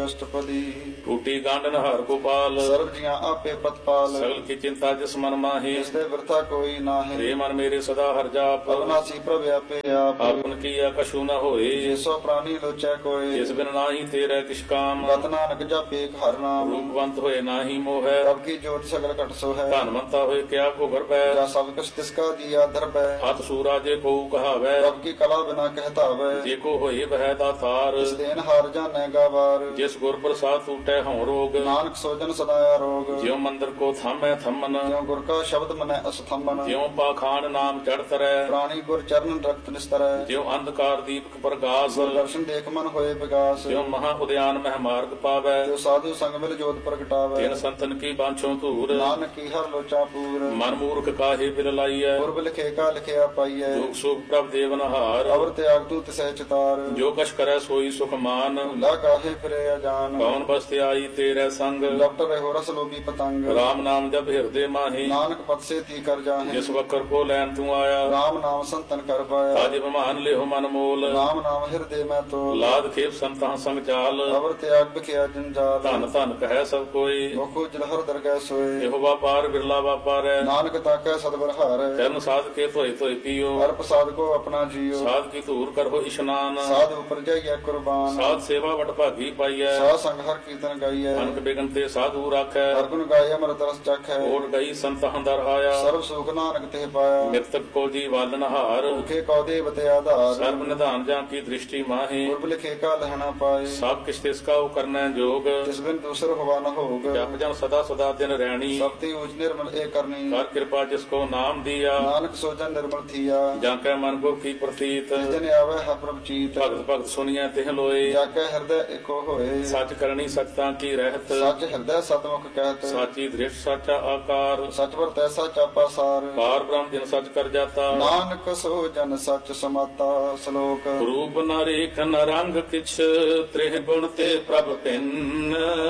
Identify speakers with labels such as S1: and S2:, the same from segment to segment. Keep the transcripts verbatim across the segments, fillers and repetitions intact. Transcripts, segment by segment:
S1: ਅਸ਼ਟਪਦੀ।
S2: ਟੂਟੀ ਗਾਂਡਨ ਹਰ ਗੋਪਾਲ,
S1: ਸਰਬ ਜੀਆਂ ਆਪੇ ਪ੍ਰਤਪਾਲ।
S2: ਸਗਲ ਕੀ ਚਿੰਤਾ ਜਿਸ ਮਨ ਮਾਹੀ,
S1: ਇਸ ਦੇ ਵਰਤਾ ਕੋਈ ਨਾਹੀਂ।
S2: ਰੇ ਮਨ ਮੇਰੇ ਸਦਾ ਹਰ ਜਾਪ,
S1: ਅਬਨਾਸੀ ਪ੍ਰਭ ਆਪੇ ਆਪ।
S2: ਆਪਨ ਕੀਆ ਕਛੂ ਨ ਹੋਏ,
S1: ਜਿਸੋ ਪ੍ਰਾਨੀ ਲੋਚੈ ਕੋਈ।
S2: ਜਿਸ ਬਿਨ ਨਾਹੀ ਤੇਰੇ ਕਿਛ ਕਾਮ,
S1: ਗਤ ਨਾਨਕ ਜਪੇ ਏਕ ਹਰਿ ਨਾਮ।
S2: ਰੂਪਵੰਤ ਹੋਏ ਨਾਹੀ ਮੋਹੈ,
S1: ਪ੍ਰਭ ਕੀ ਜੋਤ ਸਗਲ ਘਟ ਸੋ ਹੈ।
S2: ਧਨਵੰਤਾ ਹੋਏ ਕਿਆ ਕੋ ਗਰਬੈ,
S1: ਜਾ ਸਭ ਕੁਛ ਤਿਸ ਕਾ ਦੀਆ ਦਰਬੈ।
S2: ਹੱਥ ਸੂਰਾ ਜੇ ਕੋ ਕਹਾਵੈ,
S1: ਪ੍ਰਭ ਕੀ ਕਲਾ ਬਿਨਾ ਕਹਿਤਾਵੈ।
S2: ਜੇ ਕੋ ਹੋਏ ਬਹਿ ਦਾਤਾਰ,
S1: ਇਸ ਦੇਨ ਹਾਰ ਜਾਣੈ ਗਾਵਾਰ।
S2: ਜਿਸ ਗੁਰ ਪ੍ਰਸਾਦ ਟੂਟੈ ਹਉ ਰੋਗ,
S1: ਨਾਨਕ ਸੋਜਨ ਸਦਾ ਆਰੋਗ।
S2: ਜਿਉ ਮੰਦਰ ਕੋ ਥਾਮੈ ਥੰਮਨ,
S1: ਜਿਉ ਗੁਰ ਕਾ ਸ਼ਬਦ ਮਨੈ ਅਸਥੰਮਨ।
S2: ਜਿਉ ਪਾਖਾਨ ਨਾਮ ਚੜ ਤਰੈ,
S1: ਪ੍ਰਾਣੀ ਗੁਰ ਚਰਨ ਰਖਤ ਨਿਸਤਰੈ।
S2: ਜਿਉ ਅੰਧਕਾਰ ਦੀਪਕ ਪ੍ਰਗਾਸ,
S1: ਗੁਰ ਦਰਸ਼ਨ ਦੇਖ ਮਨ ਹੋਏ ਵਿਗਾਸ।
S2: ਜਿਉ ਮਹਾ ਉਦਿਆਨ ਮਹਿ ਮਾਰਗ ਪਾਵੈ,
S1: ਜੋ ਸਾਧੂ ਸੰਗ ਮਿਲ ਜੋਤ ਪ੍ਰਗਟਾਵੈ।
S2: ਤਿਨ ਸੰਤਨ ਕੀ ਬਾਂਛੋ ਧੂਰ,
S1: ਨਾਨਕ ਕੀ ਹਰ ਲੋਚਾ ਪੂਰ।
S2: ਮਨ ਮੂਰਖ ਕਾਹੇ ਬਿਲ ਲਾਈਐ,
S1: ਗੁਰਬ ਲਿਖੇ ਕਾ ਲਿਖਿਆ ਪਾਈਐ।
S2: ਦੁਖ ਸੁਖ ਪ੍ਰਭ ਦੇਵਨਹਾਰ,
S1: ਅਵਰ ਤਿਆਗ ਤੂ ਤਿਸੈ ਚਿਤਾਰ।
S2: ਜੋ ਕਛ ਕਰੈ ਸੋਈ ਸੁਖ ਮਾਨ,
S1: ਲਾ ਕਾਹੇ ਫਿਰੇ ਅਜਾਨ।
S2: ਕੌਣ ਬਸਤਿ ਆਈ ਤੇਰੇ ਸੰਗ,
S1: ਲਪਟ ਰਹਿਓ ਰਸ ਲੋਭੀ ਪਤੰਗ।
S2: ਰਾਮ ਨਾਮ ਜਪ ਹਿਰਦੇ ਮਾਹੀ,
S1: ਨਾਨਕ ਪਤ ਸੇ ਤੀ ਕਰ ਜਾਹੇ।
S2: ਜਿਸ ਵਕਰ ਕੋ ਲੈਨ ਤੂੰ ਆਇਆ,
S1: ਰਾਮ ਨਾਮ ਸੰਤਨ ਕਰ ਪਾਇਆ।
S2: ਤਾਜ ਬਮਾਨ ਲਿਹੁ ਮਨ ਮੋਲ,
S1: ਰਾਮ ਨਾਮ ਹਿਰਦੇ ਮੈਂ ਤੋਲ।
S2: ਲਾਦ ਖੇਪ ਸੰਤਾਂ ਸੰਗ ਚਾਲ,
S1: ਅਵਰ ਤਿਆਗ ਬਖਿਆ ਜੰਜਾਲ।
S2: ਧਨ ਧਨ ਕਹੈ ਸਭ ਕੋਈ,
S1: ਮੁਖੋ ਜਲਹਰ ਦਰਗਹਿ ਸੋਏ।
S2: ਇਹੋ ਵਾਪਾਰ ਬਿਰਲਾ ਵਾਪਾਰੈ,
S1: ਨਾਨਕ ਤਾਕੈ ਸਤਿ ਹਾਰੈ।
S2: ਚਰਨ ਸਾਧ ਕੇ ਧੋਏ ਧੋਏ ਪੀਓ,
S1: ਹਰ ਪ੍ਰਸਾਦ ਕੋ ਆਪਣਾ ਜੀਓ।
S2: ਸਾਧ ਕੀ ਧੂਰ ਕਰੋ ਇਸ਼ਨਾਨ,
S1: ਸਾਧ ਉਪਰ ਜਾਈਐ ਕੁਰਬਾਨ।
S2: ਸਾਧ ਸੇਵਾ ਵਡ ਭਾਗੀ ਪਾਈਐ,
S1: ਸਾਧ ਸੰਗ ਹਰ ਕੀਰਤਨ ਗਾਈਐ।
S2: ਅਨਕ ਬਿਗਨ ਤੇ ਸਾਧੂ ਰਾਖੈ,
S1: ਹਰ ਗੁਣ ਗਾਏ ਅੰਮ੍ਰਿਤ ਰਸ ਚਖੈ।
S2: ਓਟ ਗਈ ਸੰਤਾਂ ਦਰ ਆਇਆ,
S1: ਸਰਬ ਸੁਖ ਨਾਨਕ ਤੇ ਪਾਇਆ।
S2: ਮਿਰਤਕ ਕੋ ਜੀ ਵਾਲਨ ਹਾਰ,
S1: ਭੁਖੇ ਕਉ ਦੇਵ ਤੇ ਆਧਾਰ।
S2: ਸਰਬ ਨਿਧਾਨ ਜਾਂ ਕੀ ਦ੍ਰਿਸ਼ਟੀ ਮਾਹੀ,
S1: ਗੁਰਬ ਲਿਖੇ ਕਾ ਲਹਿਣਾ ਪਾਏ।
S2: ਸਭ ਕਿਛ ਤਿਸ ਕਾ ਉਹ ਕਰਨੈ ਜੋਗ,
S1: ਤਿਸ ਬਿਨ ਦੂਸਰ ਹੋਵਾ ਨ ਹੋਗ।
S2: ਜਪ ਜਨ ਸਦਾ ਸਦਾ ਦਿਨ ਰਹਿਣੀ,
S1: ਸਭ ਤੇ ਊਚ ਨਿਰਮਲ ਏ ਕਰਨੀ।
S2: ਕਰ ਕਿਰਪਾ ਜਿਸ ਕੋ ਨਾਮ ਦੀਆ,
S1: ਨਾਨਕ ਸੋਜਨ ਨਿਰਮਲ ਥੀਆ।
S2: ਜਾਂ ਕੈ ਮਨ ਕੋ ਕੀ ਪ੍ਰਤੀਤ,
S1: ਜਿਸ ਦਿਨ ਆਵੇ ਹੈ ਪ੍ਰਭ ਚੀਤ।
S2: ਭਗਤ ਭਗਤ ਸੁਣੀਐ ਤਿਹ ਲੋਏ,
S1: ਜਾ ਕੇ ਹਿਰਦੈ ਏਕੋ ਹੋਏ।
S2: ਸੱਚ ਕਰਨੀ ਸਚਤਾ ਕੀ ਰਹਿਤ,
S1: ਸੱਚ ਹਿਰਦੈ ਸਤਮੁਖ ਕਹਿਤ।
S2: ਸਾਚੀ ਦ੍ਰਿਸ਼ਟ ਸਾਚਾ ਆਕਾਰ,
S1: ਸਚ ਵਰਤੈ ਸਚਾ ਪਾਸਾਰ।
S2: ਪਾਰ ਬ੍ਰਹਮ ਜਿਨ ਸਚ ਕਰ ਜਾਤਾ,
S1: ਨਾਨਕ ਸੋ ਜਨ ਸਚ ਸਮਾਤਾ। ਸ਼ਲੋਕ
S2: ਰੂਪ ਨ ਰੇਖ ਨ ਰੰਗ ਕਿਛ, ਤ੍ਰਿਹ ਗੁਣ ਤੇ ਪ੍ਰਭ ਭਿੰਨ।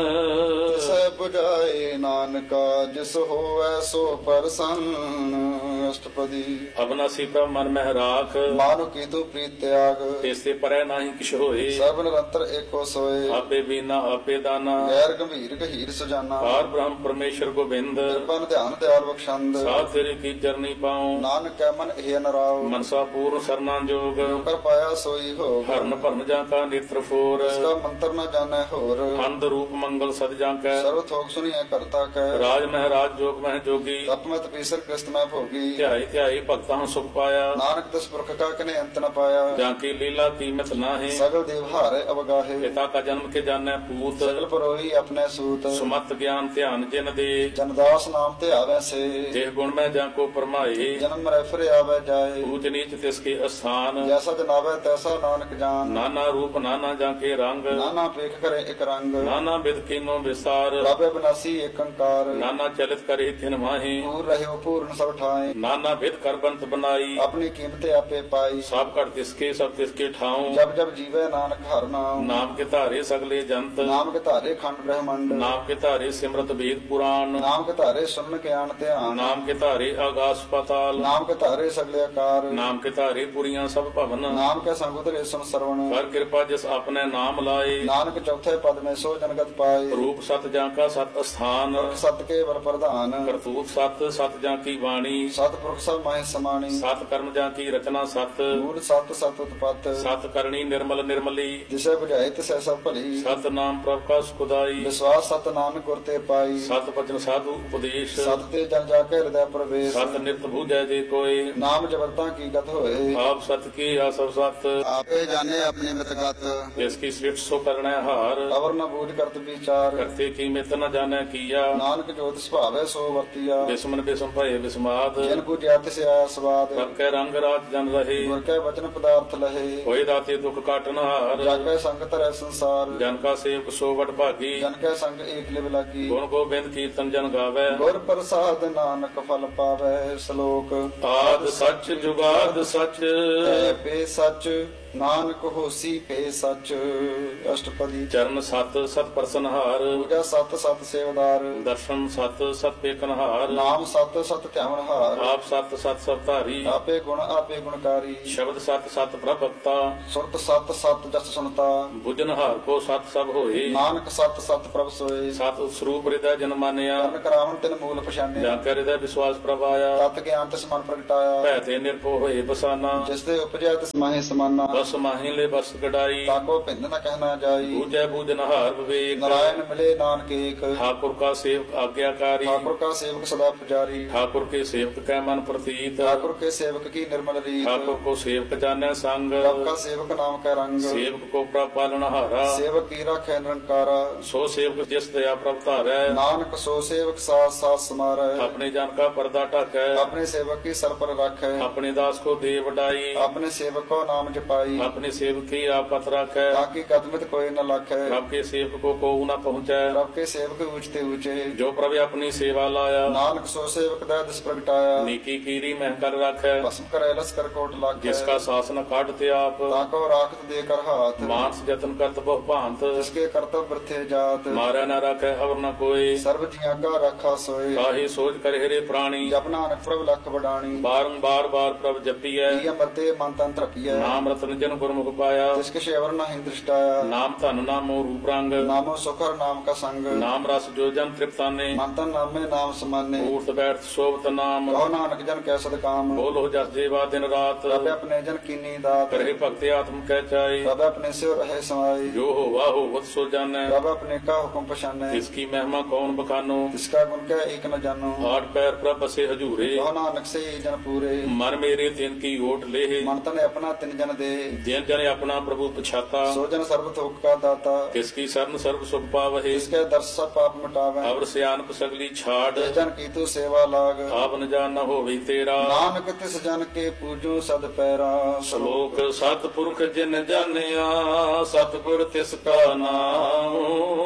S1: ਸੈ 부ਝਾਏ ਨਾਨਕਾ, ਜਿਸ ਹੋਵੈ ਸੋ ਪਰਸੰਨ। ਅਸ਼ਟਪਦੀ।
S2: ਅਬਨਾਸੀ ਪ੍ਰਭ ਮਨ ਮਹਿ ਰਾਖ,
S1: ਮਾਨੁ ਕੀਤੂ ਪ੍ਰੀਤ ਤਿਆਗ।
S2: ਤੇਸੇ ਪਰੈ ਨਾਹੀ ਕਿਛ ਹੋਏ,
S1: ਸਰਬ ਨਿਰੰਤਰ ਏਕੋ ਸੋਏ।
S2: ਆਪੇ ਬੀਨਾ ਆਪੇ ਦਾਨਾ,
S1: ਗੈਰ ਗੰਭੀਰ ਗਹੀਰ ਸੁਜਾਨਾ।
S2: ਪਾਰ ਬ੍ਰਹਮ ਪਰਮੇਸ਼ਰ ਗੋਬਿੰਦ,
S1: ਕਿਰਪਨ ਧਿਆਨ ਦਿਆਲ ਬਖਸ਼ੰਦ।
S2: ਸਾਧ ਤੇਰੇ ਕੀ ਚਰਨੀ ਪਾਉ,
S1: ਨਾਨਕ ਕੈ ਮਨ ਇਹ ਨਰਾਉ।
S2: ਮਨਸਾ ਪੂਰਨ ਸਰਨਾ ਜੋਗ,
S1: ਕਰ ਪਾਇਆ ਸੋਈ ਹੋਗ।
S2: ਹਰਨ ਭਰਨ ਜਾਂ ਕਾ ਨੇਤਰ ਫੋਰ,
S1: ਇਸ ਕਾ ਮੰਤਰ ਨ ਜਾਣੈ ਹੋਰ।
S2: ਅੰਧ ਰੂਪ ਮੰਗਲ ਸਦ ਜਾਂ ਕੈ,
S1: ਸਰਵ ਥੋਕ ਸੁਣੀਐ ਕਰਤਾ ਕੈ।
S2: ਰਾਜ ਮਹਿਰਾਜ ਜੋਗ ਮਹਿ ਜੋਗੀ,
S1: ਤਪ ਮੈਂ ਤਪੀਸਰ ਕ੍ਰਿਸਤ ਮੈਂ ਭੋਗੀ।
S2: ਧਿਆਈ ਧਿਆਈ ਭਗਤਾਂ ਸੁਖ ਪਾਇਆ,
S1: ਨਾਨਕ ਤਿਸ ਪੁਰਖ ਕਾ ਕਨੇ ਅੰਤ ਨ ਪਾਇਆ।
S2: ਜਾਂ ਕੀ ਲੀਲਾ ਕੀਮਤ ਨਾਹੀ,
S1: ਸਗਲ ਦੇਵ ਹਾਰੇ ਅਵਗਾਹੇ।
S2: ਪਿਤਾ ਕਾ ਜਨਮ ਕੇ ਜਾਣੈ ਪੂਤ,
S1: ਸਗਲ ਪਰੋਹੀ ਆਪਣੇ ਸੂਤ।
S2: ਸੁਮਤ ਗਿਆਨ ਧਿਆਨ ਜਿਨ ਦੇ,
S1: ਜਨਦਾਸ ਨਾਮ ਤੇ ਆਵੈ ਸੇ।
S2: ਦੇਹ ਗੁਣ ਮੈਂ ਜਾਂ ਕੋ ਪਰਮਾਏ,
S1: ਜਨਮ ਰਹਿ ਫਿਰੇ ਆਵੈ ਜਾਏ।
S2: ਊਚ ਨੀਚ ਤਿਸ ਕੇ ਅਸਥਾਨ,
S1: ਜੈਸਾ ਜਨਾਵੈ ਤੈਸਾ ਨਾਨਕ ਜਾਨ।
S2: ਨਾਨਾ ਰੂਪ ਨਾਨਾ ਜਾਂ ਕੇ ਰੰਗ,
S1: ਨਾਨਾ ਪੇਖ ਕਰੇ ਇਕ ਰੰਗ।
S2: ਨਾਨਾ ਬਿਦ ਕੀਨੋ ਵਿਸਾਰ,
S1: ਪ੍ਰਭ ਬਿਨਾਸੀ ਏਕ ਓੰਕਾਰ।
S2: ਨਾਨਾ ਚਲਿਤ ਕਰੇ ਥਿਨ ਮਾਹੀ,
S1: ਪੂਰ ਰਹਿਓ ਪੂਰਨ ਸਭ ਠਾਏ।
S2: ਨਾਨਾ ਬਿਦ ਕਰ ਬੰਤ ਬਨਾਈ,
S1: ਆਪਣੀ ਕੀਮਤ ਆਪੇ ਪਾਈ।
S2: ਸਭ ਘਟ ਤਿਸਕੇ ਸਭ ਤਿਸਕੇ ਠਾਉ,
S1: ਜਬ ਜਬ ਜੀਵੈ ਨਾਨਕ ਹਰਿ ਨਾਮ।
S2: ਨਾਮ ਕੇ ਧਾਰੇ ਸਗਲੇ ਜੰਤ,
S1: ਨਾਮ ਕੇ ਧਾਰੇ ਖੰਡ ਬ੍ਰਹਮੰਡ।
S2: ਨਾਮ ਕੇ ਧਾਰੇ ਸਿਮਰਤ ਵੇਦ ਪੁਰਾਣ,
S1: ਨਾਮ ਕੇ ਧਾਰੇ ਸੁਨ ਗਿਆਨ ਧਿਆਨ।
S2: ਨਾਮ ਕੇ ਧਾਰੇ ਆਗਾਸ ਪਾਤਾਲ,
S1: ਨਾਮ ਕੇ ਧਾਰੇ ਸਗਲੇ ਆਕਾਰ।
S2: ਨਾਮ ਕੇ ਧਾਰੇ ਪੁਰੀਆਂ ਸਭ ਭਵਨ,
S1: ਨਾਮ ਕੇ ਸੰਗ ਉਤਰੇ ਸੁਨ ਸਰਵਣ।
S2: ਕਰ ਕਿਰਪਾ ਜਿਸ ਆਪਣੇ ਨਾਮ ਲਾਏ,
S1: ਨਾਨਕ ਚੌਥੇ ਪਦ ਮੈਂ ਸੋ ਜਨਗਤ ਪਾਏ।
S2: ਰੂਪ ਸਤ ਜਾਂ ਕਾ ਸਤ ਅਸਥਾਨ,
S1: ਸਤ ਕੇ ਵਰ ਪ੍ਰਧਾਨ।
S2: ਕਰਤੂਤ ਸਤ ਸਤ ਜਾਂ ਕੀ ਬਾਣੀ,
S1: ਸਤਿਪੁਰਖ ਸਭ ਮਾਹਿ ਸਮਾਣੀ।
S2: ਸਤ ਕਰਮ ਜਾਂ ਕੀ ਰਚਨਾ ਸਤ,
S1: ਮੂਲ ਸਤ ਸਤ ਉਤਪਤ।
S2: ਸਤ ਕਰਨੀ ਨਿਰਮਲ ਨਿਰਮਲੀ,
S1: ਜਿਸੇ ਬੁਝਾਏ ਤਿਸੈ ਸਭ ਭਲੀ।
S2: ਸਤ ਨਾਮ ਪ੍ਰਭ ਕਾ ਸੁਖਦਾਈ,
S1: ਵਿਸ਼ਵਾਸ ਸਤ ਨਾਮ ਗੁਰ ਤੇ ਪਾਈ।
S2: ਸਤ ਬਚਨ ਸਾਧੂ ਉਪਦੇਸ਼,
S1: ਸਤ ਤੇ ਜਨ ਜਾ ਕੇ ਹਿਰਦੈ ਪ੍ਰਵੇਸ਼।
S2: ਸਤ ਨਿਤ ਬੂਝੈ ਜੇ ਕੋਈ,
S1: ਨਾਮ ਜਪਤਾਂ ਕੀ ਗਤ ਹੋਏ।
S2: ਆਪ ਸਤ ਕੀ ਆਸਵ ਸਤ,
S1: ਆਪੇ ਜਾਣੇ ਆਪਣੀ ਮਿਤਗਤ।
S2: ਜਿਸ ਕੀ ਸ੍ਰਿਸ਼ਟ ਸੋ ਕਰਣੈ ਹਾਰ,
S1: ਅਵਰ ਨ ਬੂਝ ਕਰਤ ਵਿਚਾਰ।
S2: ਕਰਤੇ ਕੀ ਮਿਤ ਨ ਜਾਣੈ ਕੀਆ,
S1: ਨਾਨਕ ਜੋਤ ਸੁਭਾਵੈ ਸੋ ਵਰਤੀਆ।
S2: ਬਿਸਮਨ ਬਿਸਮ ਭਏ ਬਿਸਮਾਦ,
S1: ਜਿਨ ਬੁਝਿਆ ਤਿਸ ਆਇਆ ਸਵਾਦ।
S2: ਕਰ ਕੈ ਰੰਗ ਰਾਤ ਜਨ ਰਹੇ,
S1: ਗੁਰ ਕੈ ਵਚਨ ਪਦਾਰਥ ਲਹੇ।
S2: ਹੋਏ ਦਾਤੇ ਦੁਖ ਕਾਟਨ ਹਾਰ,
S1: ਜਾ ਕੈ ਸੰਗ ਧਰੈ ਸੰਸਾਰ।
S2: ਜਨ ਕਾ ਸੇਵਕ ਸੋ ਵਡ ਭਾਗੀ,
S1: ਜਨ ਕੈ ਸੰਗ ਏਕ ਲਿਵ ਲਾਗੀ।
S2: ਗੁਣ ਗੋਬਿੰਦ ਕੀਰਤਨ ਜਨ ਗਾਵੈ,
S1: ਗੁਰ ਪ੍ਰਸਾਦ ਨਾਨਕ ਫਲ ਪਾਵੈ। ਸ਼ਲੋਕ
S2: ਆਦ ਸੱਚ ਜੁਗਾਦ ਸੱਚ,
S1: ਐ ਪੇ ਸੱਚ ਨਾਨਕ ਹੋਸੀ ਭੇ ਸੱਚ। ਅਸ਼ਟਪਦੀ।
S2: ਚਰਨ ਸਤ ਸਤ ਪ੍ਰਸਨਹਾਰ,
S1: ਪੂਜਾ ਸਤ ਸਤ ਸੇਵਦਾਰ।
S2: ਦਰਸ਼ਨ ਸਤ ਸਤ ਪੇਖਨਹਾਰ,
S1: ਨਾਮ ਸਤ ਸਤ ਧਿਆਵਨਹਾਰ।
S2: ਆਪ ਸਤ ਸਤ ਸਭ ਧਾਰੀ,
S1: ਆਪੇ ਗੁਣ ਆਪੇ ਗੁਣਕਾਰੀ।
S2: ਸ਼ਬਦ ਸਤ ਸਤ ਪ੍ਰਭਕਤਾ,
S1: ਸੁਰਤ ਸਤ ਸਤ ਜਸ ਸੁਨਤਾ।
S2: ਬੁਝਨਹਾਰ ਕੋ ਸਤ ਸਭ ਹੋਏ,
S1: ਨਾਨਕ ਸਤ ਸਤ ਪ੍ਰਭ ਸੋਏ।
S2: ਸਤ ਸਰੂਪ ਹਿਰਦੈ ਜਨ ਮਾਨਿਆ,
S1: ਕਰਨ ਕਰਾਵਨ ਤਿਨ ਮੂਲ ਪਛਾਨਿਆ।
S2: ਜਾਂ ਕਰ ਹਿਰਦੈ ਵਿਸ਼ਵਾਸ ਪ੍ਰਭਾਇਆ,
S1: ਤਤ ਗਿਆਨ ਤਿਸ ਮਨ ਪ੍ਰਗਟਾਇਆ।
S2: ਭੈ ਤੇ ਨਿਰਭਉ ਹੋਏ ਬਸਾਨਾ,
S1: ਜਿਸ ਦੇ ਉਪਜਿਆ ਤਿਸ ਮਾਹੇ ਸਮਾਨਾ।
S2: ਬਸ ਮਾਹੀ ਲੈ ਬਸ ਗਡਾਈ,
S1: ਤਾਕੋ ਭਿੰਨ ਨ ਕਹਿਣਾ ਜਾਈ।
S2: ਬੂਝੈ ਬੂਝਨਹਾਰ ਵਿਵੇਕ,
S1: ਨਾਰਾਇਣ ਮਿਲੇ ਨਾਨਕ ਏਕ।
S2: ਠਾकुर का सेवक आज्ञाकारी,
S1: ठाकुर का सेवक सदा पुजारी।
S2: ठाकुर के सेवक कै मन प्रतीत,
S1: ठाकुर के सेवक की निर्मल रीत।
S2: ठाकुर को सेवक जाने संग,
S1: प्रभ का सेवक नाम का रंग।
S2: सेवक को प्रभ पालनहारा,
S1: सेवक की राखे निरंकारा।
S2: सो सेवक जिस दया प्रभ धारै,
S1: नानक सो सेवक साथ साथ समारै।
S2: अपने जन का पर्दा ढकै,
S1: अपने सेवक की सर पर रखै।
S2: अपने दास को दे वडाई,
S1: अपने सेवक को नाम जपाई।
S2: अपने सेवक की आपत रखै,
S1: ताकि कदमित कोई न लखै।
S2: प्रभ के सेवक को को न पहुँचै,
S1: प्रभ के सेवक ऊंचते ऊंचे।
S2: जो प्रभ अपनी सेवा लाया,
S1: नानक सो सेवक दै दिस प्रगटाया।
S2: नीकी कीरी मह कर रखै,
S1: भस्म करे लस्कर कोट लाखै।
S2: जिसका शासन काटते आप,
S1: ताको राखत देकर हाथ।
S2: मानस जतन करत बहु भांत,
S1: जिसके कर्तव्य वृथे जात।
S2: मारै न रखै अवर न कोई,
S1: सर्व जिया का रखा सोए।
S2: काहे सोच कर हिरे प्राणी,
S1: जप नानक प्रभ लख बडाणी।
S2: बारंबार बार प्रभ जपियै,
S1: प्रिय मरते मन तन तृपिय।
S2: नाम रतन जन गुरमुख पाया,
S1: जिसके शेवर नहीं दृष्टाया।
S2: नाम धन नामो रूप रंग,
S1: नामो सुखर नाम का संग।
S2: नाम रस जो जन तृप्ताने,
S1: मन तन नामे नाम समाने।
S2: ऊर्त बैठ शोभत नाम,
S1: कहो नानक जन कै सद काम।
S2: बोलो जस जेवा दिन रात,
S1: प्रभ अपने जन कीनी दात।
S2: करे भक्ति आत्म कह चाहे,
S1: प्रभ अपने से रहे समाई।
S2: जो हो वाह हो वत सो जानै,
S1: प्रभ अपने का हुक्म पछाने।
S2: इसकी महिमा कौन बखानो,
S1: जिसका गुण कै एक न जानो।
S2: आठ पैर प्रभ बसे हजूरे,
S1: कहो नानक से ही जन पूरे।
S2: मन मेरे तिन की ओट लेह,
S1: मन तन अपना तिन जन दे।
S2: जिन जन अपना प्रभु पछाता,
S1: सो जन सर्व थोक का दाता।
S2: किसकी शरण सर्व सुख पावहे,
S1: जिसके दर्श सब पाप मिटावे।
S2: अवर सियानप सगली छाड़,
S1: जिस जन की तू सेवा लाग।
S2: आप न जान न होवे तेरा,
S1: नानक तिस जन के पूजो सद पैरा।
S2: श्लोक सतपुरख जिन जानिया, सतगुर तिसका नाम,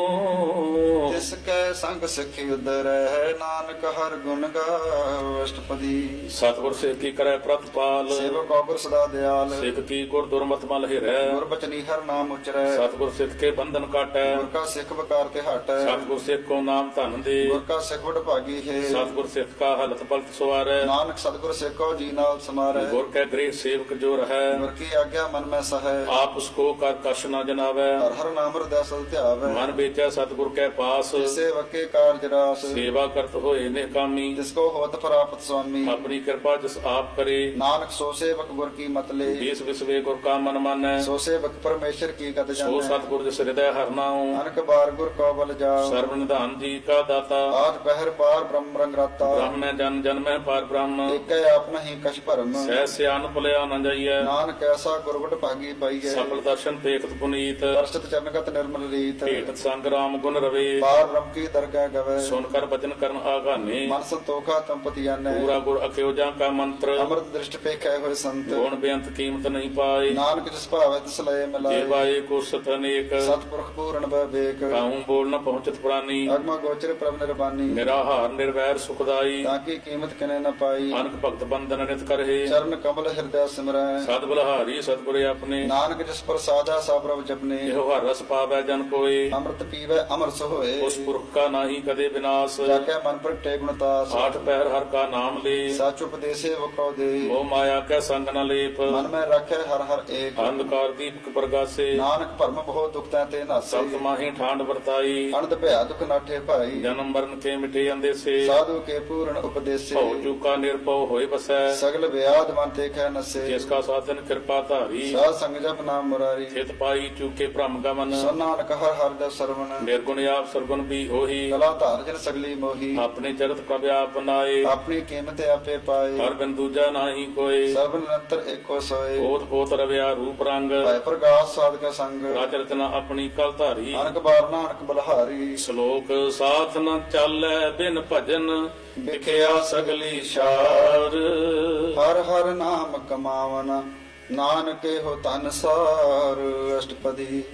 S1: तिसके संग सखी उदर है। नानक हर गुण गाओ। अष्टपदी।
S2: सतगुर से की करे प्रतिपाल,
S1: सेवक औगर सदा दयाल।
S2: सिख की गुर दुर्मत मल हिरै,
S1: गुर बचनी हर नाम उचरै।
S2: सतगुर सिख के बंधन काटै,
S1: गुर का सिख बकार ते हटै।
S2: सतगुर सिख को नाम धन दे,
S1: गुर का सिख बड़ भागी है।
S2: सतगुर सिख का हलत पलत सवारै,
S1: नानक सतगुर सिख को जी नाल समारै।
S2: गुर के गृह सेवक जो रहै,
S1: गुर की आज्ञा मन में सहै।
S2: आप उसको कर कश न जनावै,
S1: हर हर नाम हृदय सद ध्यावै।
S2: मन बेचै सतगुर के पास,
S1: सेवक के कार्य रास।
S2: सेवा करत होए निकामी,
S1: जिसको होत प्राप्त स्वामी।
S2: अपनी कृपा जिस आप करे,
S1: नानक सो सेवक गुर की मत ले।
S2: बीस विश्वे गुर का मन मानै,
S1: सो सेवक परमेश्वर की गत
S2: सो
S1: जानै।
S2: सतगुर जिस हृदय हर नाऊं,
S1: अनक बार गुर को बल जाओ।
S2: सर्व निधान जी का दाता,
S1: आज पहर पार ब्रह्म रंग राता।
S2: ब्रह्म में जन जन में पार ब्रह्म,
S1: एक आप नहीं कछ भरम।
S2: सह सियान भुलिया न जाइए,
S1: नानक ऐसा गुरबट भागी पाइए।
S2: सफल दर्शन पेखत पुनीत,
S1: दर्शित चरणगत निर्मल रीत।
S2: भेटत संग राम गुण रवे,
S1: पार ब्रह्म की दरगाह गवे।
S2: सुनकर वचन करन आगाने,
S1: मन संतोखा तंपति जाने।
S2: पूरा गुर अख्योजा का मंत्र,
S1: अमृत दृष्टि पे कहे हुए संत।
S2: गुण बेअंत कीमत नहीं पाए,
S1: नानक जिस भावे तिस लय मिलाए।
S2: जेवाए को सत अनेक,
S1: सतपुरख पूर्ण विवेक।
S2: काहूं बोल न पहुंचत प्राणी,
S1: अगम गोचर प्रभ निर्बानी।
S2: निराहार निर्वैर सुखदाई,
S1: ताकि कीमत कने न पाई।
S2: अनक भक्त बंधन नित करहे,
S1: चरण कमल हृदय सिमरै।
S2: सद बलहारी सतगुरे अपने,
S1: नानक जिस पर साधा सा प्रभ जपने।
S2: एहो हर रस पावै जन कोय,
S1: अमृत पीवै अमर सोए।
S2: उस पुरख का नाही कदे विनाश,
S1: जाके मन पर टे गुणतास।
S2: आठ पैर हर का नाम ले,
S1: साच उपदेशे वको दे।
S2: मोह माया के संग न लेप,
S1: मन में रखे हर हर एक।
S2: अंधकार दीपक प्रगासे,
S1: नानक भरम बहुत दुख तै नासे।
S2: सत माही ठांड वर्ताई,
S1: अनंत भया दुख नाठे भाई।
S2: जन्म मरण के मिटे अंदेसे,
S1: साधु के पूर्ण उपदेशे।
S2: भौ चूका निर्भव होय बसै,
S1: सगल व्याध मन ते कह नसे।
S2: जिसका साधन कृपा धारी,
S1: साध संग जप नाम मुरारी।
S2: चित पाई चूके भ्रम गमन,
S1: सो नानक हर हर दस सरवण।
S2: निर्गुण आप सरगुण भी होही,
S1: कला धार जन सगली मोही।
S2: अपने जगत प्रभ आप बनाए,
S1: अपनी कीमत आपे पाए।
S2: हर बिन दूजा नाही कोय,
S1: सर्व निरंतर एको सोए।
S2: ओत पोत रव्या रूप रंग,
S1: भय प्रकाश साधक संग।
S2: राज रचना अपनी कल धारी,
S1: अनक बार नानक बलहारी।
S2: श्लोक साथ न चालै बिन भजन, विखिया सगली शार,
S1: हर हर नाम कमावन। नानक हो तन सार। अष्टपदी।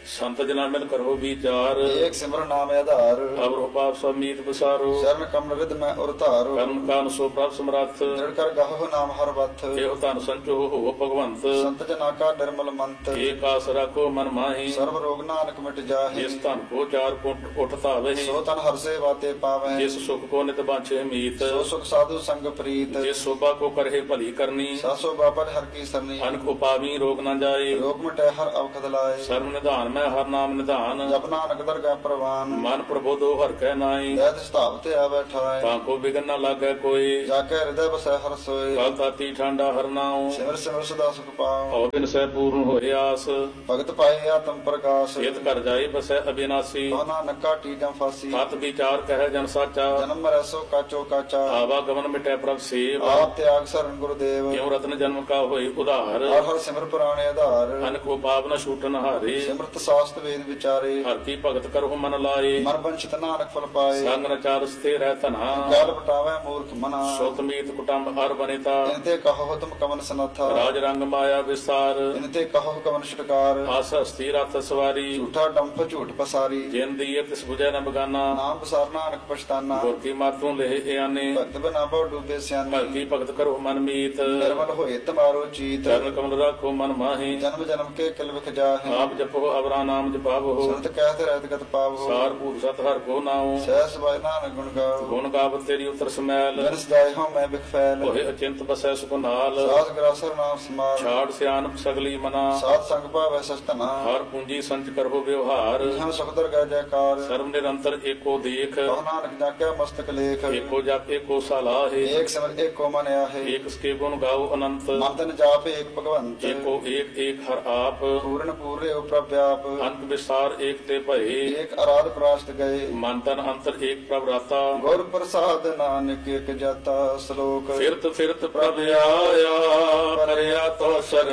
S2: ਸੰਤ ਜਨਾਂ ਮਿਲ ਕਰੋ ਵਿਚਾਰ
S1: ਏਕ ਸਿਮਰਨ ਨਾਮ ਆਧਾਰ
S2: ਅਵਰੋ ਪਾਪ ਸਭ ਮੀਤ ਬਸਾਰੋ
S1: ਸ਼ਰਨ ਕਮਲ ਵਿਦ ਮੈਂ ਉਰ ਧਾਰੋ
S2: ਕਰਮ ਕਾਨ ਸੋ ਪ੍ਰਭ ਸਮਰੱਥ
S1: ਦ੍ਰਿੜ ਕਰ ਗਾਹੋ ਨਾਮ ਹਰ ਬਥ
S2: ਇਹੋ ਧਨ ਸੰਚੋ ਹੋ ਭਗਵੰਤ
S1: ਸੰਤ ਜਨਾ ਕਾ ਨਿਰਮਲ ਮੰਤ
S2: ਏਕ ਆਸ ਰੱਖੋ ਮਨ ਮਾਹੀ
S1: ਸਰਬ ਰੋਗ ਨਾਨਕ ਮਿਟ ਜਾਹੇ
S2: ਜਿਸ ਧਨ ਕੋ ਚਾਰ ਕੋਟ ਉਠ ਧਾਵੇ
S1: ਸੋ ਤਨ ਹਰ ਸੇਵਾ ਤੇ ਪਾਵੈ
S2: ਜਿਸ ਸੁਖ ਕੋ ਨਿਤ ਬਾਂਛੇ ਮੀਤ
S1: ਸੋ ਸੁਖ ਸਾਧੂ ਸੰਗ ਪ੍ਰੀਤ
S2: ਜਿਸ ਸੋਭਾ ਕੋ ਕਰਹਿ ਭਲੀ ਕਰਨੀ
S1: ਸਾਸੋ ਬਾਬਾ ਹਰ ਕੀ ਸਰਨੀ
S2: ਅਨਕ ਉਪਾਵੀ ਰੋਗ ਨਾ ਜਾਏ
S1: ਰੋਗ ਮਿਟੈ ਹਰ ਅਵਖਦ ਲਾਏ
S2: ਸਰਬ ਨਿਧਾਨ ਮੈਂ ਹਰ ਨਾਮ ਨਿਧਾਨ
S1: ਜਪ ਨਾਨਕ ਦਰਗਾਹ ਪ੍ਰਵਾਨ
S2: ਮਨ ਪ੍ਰਬੋਧੋ ਹਰ ਕਹਿ ਨਾਈ
S1: ਦੈਤ ਸਤਾਵ ਤੇ ਆ ਬੈਠਾਏ
S2: ਤਾਂ ਕੋ ਬਿਗਨ ਨਾ ਲਾਗੈ ਕੋਈ
S1: ਜਾ ਕੇ ਹਿਰਦੈ ਬਸੈ ਹਰ ਸੋਏ
S2: ਕਲ ਤਾਤੀ ਠਾਂਡਾ ਹਰ ਨਾਉ
S1: ਸਿਮਰ ਸਿਮਰ ਸਦਾ ਸੁਖ ਪਾਉ
S2: ਹਉ ਬਿਨ ਸਹਿ ਪੂਰਨ ਹੋਏ ਆਸ
S1: ਭਗਤ ਪਾਏ ਆਤਮ ਪ੍ਰਕਾਸ਼
S2: ਇਤ ਕਰ ਜਾਏ ਬਸੈ ਅਬਿਨਾਸੀ
S1: ਕੋ ਨਾਨਕ ਕਾਟੀ ਜਮ ਫਾਸੀ
S2: ਸਤ ਵਿਚਾਰ ਕਹਿ ਜਨ ਸਾਚਾ
S1: ਜਨਮ ਮਰੈ ਸੋ ਕਾਚੋ ਕਾਚਾ
S2: ਆਵਾ ਗਮਨ ਮਿਟੈ ਪ੍ਰਭ ਸੇਵ
S1: ਆਪ ਤਿਆਗ ਸਰਨ ਗੁਰਦੇਵ
S2: ਕਿਉ ਰਤਨ ਜਨਮ ਕਾ ਹੋਏ ਉਧਾਰ
S1: ਹਰ ਹਰ ਸਿਮਰ ਪੁਰਾਣੇ ਆਧਾਰ
S2: ਅਨਕ ਉਪਾਵ ਨ ਛੂਟਨ ਹਾਰੇ
S1: ਸਿਮਰਤ ਸਾਸਤ ਵੇਦ ਵਿਚਾਰੇ
S2: ਹਰ ਕੀ ਭਗਤ ਕਰਹੁ ਮਨ ਲਾਏ
S1: ਮਨ ਬੰਚਿਤ ਨਾਨਕ ਫਲ ਪਾਏ
S2: ਸੰਗ ਨ ਚਾਰ ਸਥਿਰ ਰਹਿ ਧਨਾ
S1: ਕਾਲ ਬਟਾਵੇ ਮੂਰਖ ਮਨਾ
S2: ਸੁਤ ਮੀਤ ਕੁਟੰਬ ਹਰ ਬਨਿਤਾ
S1: ਇਨਤੇ ਕਹੋ ਤੁਮ ਕਮਨ ਸਨਥਾ
S2: ਰਾਜ ਰੰਗ ਮਾਇਆ ਵਿਸਾਰ
S1: ਇਨਤੇ ਕਹੋ ਕਮਨ ਛਟਕਾਰ
S2: ਆਸ ਹਸਤੀ ਰਥ ਸਵਾਰੀ
S1: ਝੂਠਾ ਡੰਫ ਝੂਠ ਪਸਾਰੀ
S2: ਜਿਨ ਦੀਏ ਤਿਸ 부ਜੈ ਨ ਬਗਾਨਾ
S1: ਨਾਮ ਪਸਾਰ ਨਾਨਕ ਪਛਤਾਨਾ
S2: ਗੁਰ ਕੀ ਮਾਤੋਂ ਲਹਿ ਇਆਨੇ
S1: ਭਗਤ ਬਨਾ ਬਹੁ ਡੂਬੇ ਸਿਆਨੇ
S2: ਹਰ ਕੀ ਭਗਤ ਕਰਹੁ ਮਨ ਮੀਤ
S1: ਨਿਰਮਲ ਹੋਏ ਤਮਾਰੋ ਚੀਤ
S2: ਚਰਨ ਕਮਲ ਰਾਖੋ ਮਨ ਮਾਹੀ
S1: ਜਨਮ ਜਨਮ ਕੇ ਕਿਲ ਵਿਖ ਜਾਹੇ
S2: ਆਪ ਜਪੋ ਅਵਰਾ ਨਾਮ ਜਪਾਵੋ
S1: ਸੰਤ ਕਹਿਤ ਰਹਿਤ ਗਤ ਪਾਵੋ
S2: ਸਾਰ ਭੂਤ ਸਤ ਹਰ ਕੋ ਨਾਉ
S1: ਸਹਿ ਸਬਾਇ ਨਾਨਕ ਗੁਣ ਗਾਓ
S2: ਗੁਣ ਗਾਵਤ ਤੇਰੀ ਉਤਰ ਸਮੈਲ
S1: ਜਨ ਸਦਾਇ ਹਉ ਮੈਂ ਬਿਖ ਫੈਲ
S2: ਹੋਏ ਅਚਿੰਤ ਬਸੈ ਸੁਖ ਨਾਲ
S1: ਸਾਧ ਗਰਾਸਰ ਨਾਮ ਸਮਾਰ
S2: ਛਾੜ ਸਿਆਨਪ ਸਗਲੀ ਮਨਾ
S1: ਸਾਧ ਸੰਗ ਭਾਵੈ ਸਸਤਨਾ
S2: ਹਰ ਪੂੰਜੀ ਸੰਚ ਕਰਹੁ ਵਿਵਹਾਰ
S1: ਹਮ ਸੁਖਦਰ ਗੈ ਜੈਕਾਰ
S2: ਸਰਬ ਨਿਰੰਤਰ ਏਕੋ ਦੇਖ
S1: ਕਹ ਨਾਨਕ ਜਾਕਿਆ ਮਸਤਕ ਲੇਖ
S2: ਏਕੋ ਜਪ ਏਕੋ ਸਲਾਹੇ
S1: ਏਕ ਸਿਮਰ ਏਕੋ ਮਨ ਆਹੇ
S2: ਏਕ ਸਕੇ ਗੁਣ ਗਾਓ ਅਨੰਤ
S1: ਮਨ ਤਨ ਜਾਪ ਏਕ ਭਗਵੰਤ
S2: ਏਕੋ ਏਕ ਏਕ ਹਰ ਆਪ
S1: ਪੂਰਨ ਪੂਰੇ ਉਪਰ ਵਿਆਪ
S2: ਅੰਤ ਵਿਸਾਰ ਏਕ ਤੇ ਭਏ
S1: ਏਕ ਅਰਾਧ ਪ੍ਰਾਸ਼ਟ ਗਏ
S2: ਮਨ ਤਨ ਅੰਤਰ ਏਕ ਪ੍ਰਭ ਰਾਤਾ
S1: ਗੁਰ ਪ੍ਰਸਾਦ ਨਾਨਕ ਏਕ ਜਾਤਾ ਸ਼ਲੋਕ
S2: ਫਿਰਤ ਫਿਰਤ ਪ੍ਰਭ ਆਇਆ ਪਰਿਆ ਤੋ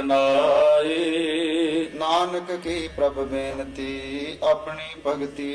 S2: ਸਰਨਾਈ
S1: ਨਾਨਕ ਕੀ ਪ੍ਰਭ ਬੇਨਤੀ ਆਪਣੀ ਭਗਤੀ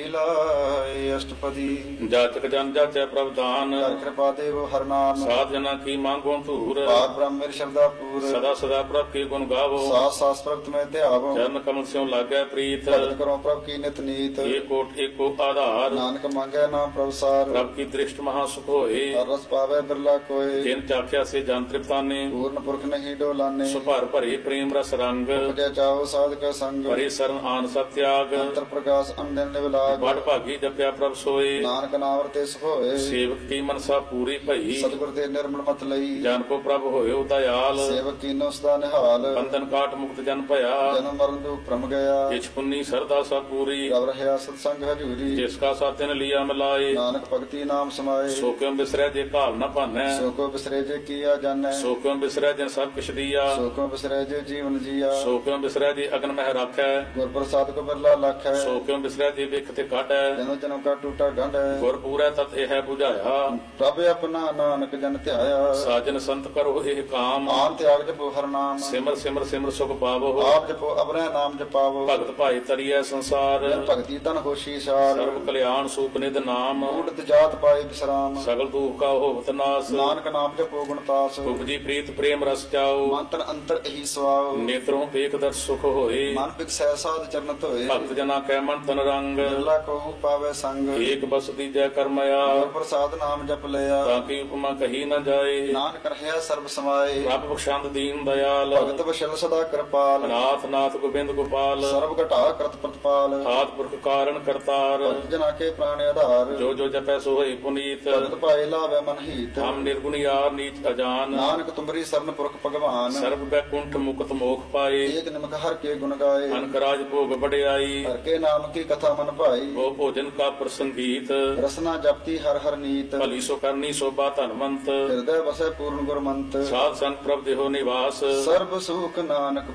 S1: ਲਾਏ ਅਸ਼ਟਪਦੀ
S2: ਜਾਚਕ ਜਨ ਜਾਚੈ ਪ੍ਰਭ ਦਾਨ
S1: ਕਰ ਕਿਰਪਾ ਦੇਵ ਹਰ ਨਾਮ
S2: ਸਾਧ ਜਨਾ ਕੀ ਮੰਗੋ ਧੂਰ
S1: ਪਾਕ ਬ੍ਰਹਮ ਮੇਰੀ ਸ਼ਰਧਾ ਪੂਰ
S2: ਸਦਾ ਸਦਾ ਪ੍ਰਭ ਕੀ ਗੁਣ ਗਾਵੋ
S1: ਸਾਸ ਸਾਸ ਪ੍ਰਭਤ ਮੈਂ ਧਿਆਵੋ
S2: ਚਰਨ ਕਮਲ ਸਿਉ ਲਾਗੈ ਪ੍ਰੀਤ
S1: ਭਗਤ ਕਰੋ ਪ੍ਰਭ ਕੀ ਨਿਤ ਨੀਤ
S2: ਏਕੋਟ ਏਕੋ ਆਧਾਰ
S1: ਨਾਨਕ ਮੰਗੈ ਨਾਮ ਪ੍ਰਭ ਸਾਰ
S2: ਪ੍ਰਭ ਕੀ ਦ੍ਰਿਸ਼ਟ ਮਹਾ ਸੁਖ ਹੋਏ
S1: ਹਰ ਰਸ ਪਾਵੇ ਬਿਰਲਾ ਕੋਏ
S2: ਜਿਨ ਚਾਖਿਆ ਸੇ ਜਨ ਤ੍ਰਿਪਤਾਨੇ
S1: ਪੂਰਨ ਪੁਰਖ ਨਹੀਂ ਡੋਲਾਨੇ
S2: ਸੁਭਰ ਭਰੇ ਪ੍ਰੇਮ ਰਸ ਰੰਗ
S1: ਉਪਜੈ ਚਾਓ ਸਾਧਕ ਸੰਗ
S2: ਭਰੇ ਸਰਨ ਆਨ ਸਤ ਤਿਆਗ
S1: ਅੰਤਰ ਪ੍ਰਕਾਸ਼ ਅੰਦਨ ਨਿਵਲਾਗ
S2: ਬੜ ਭਾਗੀ ਜਪਿਆ ਪ੍ਰਭ ਸੋਏ
S1: ਨਾਨਕ ਨਾਮ ਰਤੇ ਸੁਖ ਹੋਏ
S2: ਸੇਵਕ ਕੀ ਮਨਸਾ ਪੂਰੀ ਭਈ
S1: ਸਤਿਗੁਰ ਦੇ ਨਿਰਮਲ ਮਤ ਲਈ
S2: ਜਨ ਕੋ ਪ੍ਰਭ ਹੋਇਓ ਦਇਆਲ
S1: ਸੇਵਕ ਕੀਨੋ ਸਦਾ ਨਿਹਾਲ
S2: ਬੰਧਨ ਕਾਟ ਮੁਕਤ ਜਨ ਭਇਆ
S1: ਜਨਮ ਮਰਨ ਦੁਖ ਭ੍ਰਮ ਗਿਆ
S2: ਇਛ ਪੁੰਨੀ ਸਰਦਾ ਸਭ ਪੂਰੀ
S1: ਰਵ ਰਹਿਆ ਸਤ ਸੰਗ ਹਜੂਰੀ
S2: ਜਿਸ ਕਾ ਸਾਤਿਨ ਲਿਆ ਮਿਲਾਏ
S1: ਨਾਨਕ ਭਗਤੀ ਨਾਮ ਸਮਾਏ
S2: ਸੋ ਕਿਉ ਬਿਸਰੈ ਜੇ ਭਾਵ ਨ ਭਾਨੈ
S1: ਸੋ ਕੋ ਬਿਸਰੇ ਜੇ ਕੀਆ ਜਾਣੈ
S2: ਸੋ ਕਿਉ ਬਿਸਰੈ ਜਨ ਸਭ ਕਿਛ ਦੀਆ
S1: ਸੋ ਕੋ ਬਿਸਰੇ ਜੇ ਜੀਵਨ ਜੀਆ
S2: ਸੋ ਕਿਉ ਬਿਸਰੈ ਜੇ ਅਗਨ ਮਹਿ ਰਾਖੈ
S1: ਗੁਰ ਪ੍ਰਸਾਦ ਕੋ ਬਿਰਲਾ ਲਖ ਹੈ
S2: ਸੋ ਕਿਉ ਬਿਸਰੈ ਜੇ ਵਿਖ ਤੇ ਕਾਢੈ
S1: ਜਨਮ ਜਨਮ ਕਾ ਟੂਟਾ ਗੰਢ ਹੈ
S2: ਗੁਰ ਪੂਰੈ ਤਤ ਇਹ 부ਝਾਇਆ
S1: ਪ੍ਰਭ ਆਪਣਾ ਨਾਨਕ ਜਨ ਧਿਆਇਆ
S2: ਸਾਜਨ ਸੰਤ ਕਰੋ ਇਹ ਕਾਮ
S1: ਆਨ ਤਿਆਗ ਜਪੋ ਹਰ ਨਾਮ
S2: ਸਿਮਰ ਸਿਮਰ ਸਿਮਰ ਸੁਖ ਪਾਵੋ
S1: ਆਪ ਜਪੋ ਅਬਰੈ ਨਾਮ ਜਪਾਵੋ
S2: ਭਗਤ ਭਾਈ ਤਰੀਐ ਸੰਸਾਰ
S1: ਜਨ ਭਗਤੀ ਤਨ ਹੋਸ਼ੀ ਸਾਰ
S2: ਸਰਬ ਕਲਿਆਣ ਸੂਪ ਨਿਧ ਨਾਮ
S1: ਊਟਤ ਜਾਤ ਪਾਏ ਬਿਸਰਾਮ
S2: ਸਗਲ ਦੁਖ ਕਾ ਹੋਵਤ ਨਾਸ
S1: ਨਾਨਕ ਨਾਮ ਜਪੋ ਗੁਣਤਾਸ
S2: ਉਪਜੀ ਪ੍ਰੀਤ ਪ੍ਰੇਮ ਰਸ ਚਾਓ
S1: ਮਨ ਤਨ ਅੰਤਰ ਇਹੀ ਸਵਾਉ
S2: ਨੇਤਰੋਂ ਏਕ ਦਰ ਸੁਖ ਹੋਏ
S1: ਮਨ ਬਿਕਸੈ ਸਾਧ ਚਰਨ ਧੋਏ
S2: ਭਗਤ ਜਨਾ ਕੈ ਮਨ ਤਨ ਰੰਗ
S1: ਬਿਰਲਾ ਕੋ ਪਾਵੇ ਸੰਗ
S2: ਏਕ ਬਸ ਦੀਜੈ ਕਰਮਇਆ
S1: ਗੁਰ ਪ੍ਰਸਾਦ ਨਾਮ ਜਪ ਲਿਆ
S2: ਤਾਂ ਕੀ ਉਪਮਾ ਕਹੀ ਨ ਜਾਏ
S1: ਨਾਨਕ ਰਹਿਆ ਸਰਬ ਸਮਾਏ
S2: ਪ੍ਰਭ ਬਖਸ਼ੰਦ ਦੀਨ ਦਇਆਲ
S1: ਭਗਤ ਵਸ਼ਲ ਸਦਾ ਕਿਰਪਾਲ
S2: ਨਾਥ ਨਾਥ ਗੋਬਿੰਦ ਗੋਪਾਲ
S1: ਸਰਬ ਘਟਾ ਕਰਤ ਪ੍ਰਤਪਾਲ
S2: ਆਦ ਪੁਰਖ ਕਾਰਨ ਕਰਤਾਰ
S1: ਭਗਤ ਜਨਾ ਕੇ ਪ੍ਰਾਣ ਆਧਾਰ
S2: ਜੋ ਜੋ ਜਪੈ ਸੋ ਹੋਏ ਪੁਨੀਤ
S1: ਭਗਤ ਪਾਏ ਲਾਵੇ ਮਨ ਹੀਤ
S2: ਹਮ ਨਿਰਗੁਣ ਯਾਰ ਨੀਚ ਅਜਾਨ
S1: ਨਾਨਕ ਤੁਮਰੀ ਸਰਨ ਪੁਰਖ ਭਗਵਾਨ
S2: ਸਰਬ ਬੈਕੁੰਠ ਮੁਕਤ ਮੋਖ ਪਾਏ
S1: ਏਕ ਨਿਮਕ ਹਰ ਕੇ ਗੁਣ ਗਾਏ
S2: ਅਨਕ ਰਾਜ ਭੋਗ ਵਡਿਆਈ
S1: ਹਰ ਕੇ ਨਾਮ ਕੀ ਕਥਾ ਮਨ ਭਾਈ
S2: ਉਹ ਭੋਜਨ ਕਾ ਪ੍ਰਸੰਗੀਤ
S1: ਰਸਨਾ ਜਪਤੀ ਹਰ ਹਰ ਨੀਤ
S2: ਭਲੀ ਸੋ ਕਰਨੀ ਸੋਭਾ ਧਨਵੰਤ
S1: ਹਿਰਦੈ ਵਸੈ ਪੂਰਨ ਗੁਰਮੰਤ
S2: ਸਾਧ ਸੰਤ ਪ੍ਰਭ ਦੇਹੋ ਨਿਵਾਸ
S1: ਸਰਬ ਸੁਖ ਨਾਨਕ